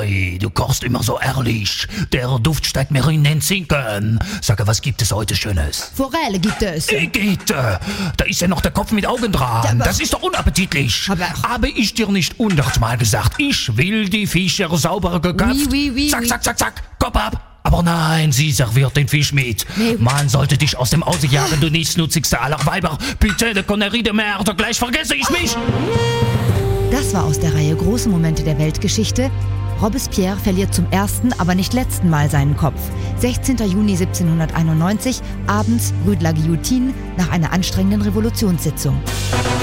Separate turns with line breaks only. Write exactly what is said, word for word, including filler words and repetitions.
Valérie, du kochst immer so ehrlich. Der Duft steigt mir in den Zinken. Sag, was gibt es heute Schönes?
Forelle gibt es.
Igitt, da ist ja noch der Kopf mit Augen dran.
Ja,
das ist doch unappetitlich.
Aber-
Habe ich dir nicht hundertmal gesagt, ich will die Fische sauber geköpft.
Oui, oui, oui,
zack,
oui.
zack, zack, zack, Kopf ab. Aber nein, sie serviert den Fisch mit.
Nee.
Man sollte dich aus dem Hause jagen, du nichtsnutzigste aller Weiber. Bitte, de Connerie de Merde, gleich vergesse ich mich.
Das war aus der Reihe Große Momente der Weltgeschichte. Robespierre verliert zum ersten, aber nicht letzten Mal seinen Kopf. sechzehnten Juni siebzehnhunderteinundneunzig, abends Rue de la Guillotine, nach einer anstrengenden Revolutionssitzung.